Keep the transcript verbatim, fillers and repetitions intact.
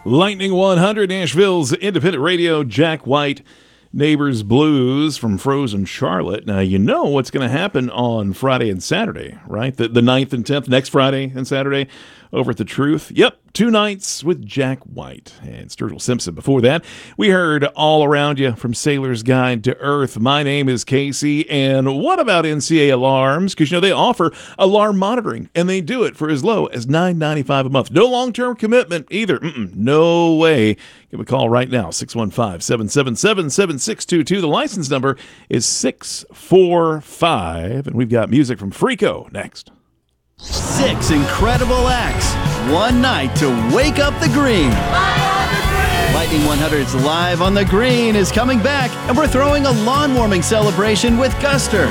Lightning one hundred, Nashville's independent radio, Jack White, Neighbors Blues from Frozen Charlotte. Now, you know what's going to happen on Friday and Saturday, right? The, the ninth and tenth, next Friday and Saturday over at The Truth. Yep, two nights with Jack White and Sturgill Simpson. Before that, we heard All Around You from Sailor's Guide to Earth. My name is Casey, and what about N C A alarms? Because, you know, they offer alarm monitoring, and they do it for as low as nine ninety-five a month. No long-term commitment either. Mm-mm, no way. Give a call right now, six one five, seven seven seven, seven six two two. The license number is six four five, and we've got music from Freako next. Six incredible acts, one night to wake up the green. Lightning one hundred's Live on the Green is coming back, and we're throwing a lawn warming celebration with Guster.